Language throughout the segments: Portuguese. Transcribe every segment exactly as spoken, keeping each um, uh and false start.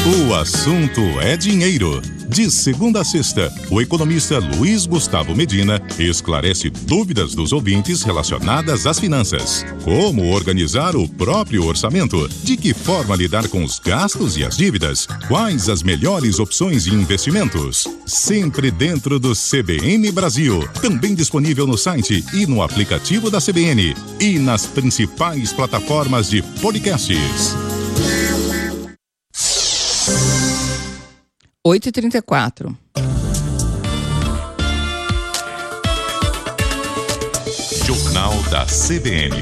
O assunto é dinheiro. De segunda a sexta, o economista Luiz Gustavo Medina esclarece dúvidas dos ouvintes relacionadas às finanças. Como organizar o próprio orçamento? De que forma lidar com os gastos e as dívidas? Quais as melhores opções de investimentos? Sempre dentro do C B N Brasil. Também disponível no site e no aplicativo da C B N. E nas principais plataformas de podcasts. oito e trinta e quatro. Jornal da C B N.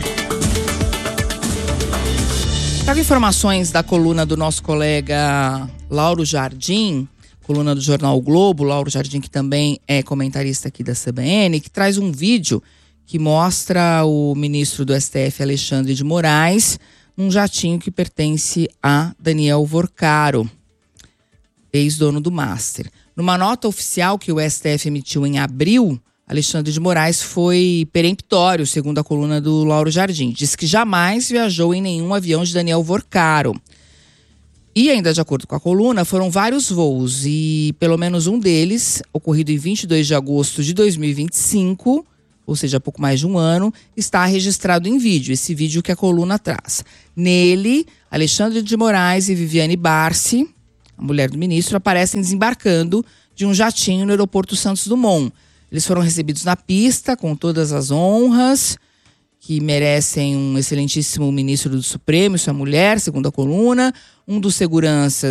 Trago informações da coluna do nosso colega Lauro Jardim, coluna do Jornal o Globo. Lauro Jardim, que também é comentarista aqui da C B N, que traz um vídeo que mostra o ministro do S T F, Alexandre de Moraes, num jatinho que pertence a Daniel Vorcaro, ex-dono do Master. Numa nota oficial que o S T F emitiu em abril, Alexandre de Moraes foi peremptório, segundo a coluna do Lauro Jardim. Diz que jamais viajou em nenhum avião de Daniel Vorcaro. E ainda de acordo com a coluna, foram vários voos e pelo menos um deles, ocorrido em vinte e dois de agosto de dois mil e vinte e cinco, ou seja, há pouco mais de um ano, está registrado em vídeo, esse vídeo que a coluna traz. Nele, Alexandre de Moraes e Viviane Barsi, a mulher do ministro, aparecem desembarcando de um jatinho no aeroporto Santos Dumont. Eles foram recebidos na pista com todas as honras que merecem um excelentíssimo ministro do Supremo e sua mulher, segundo a coluna. Um dos seguranças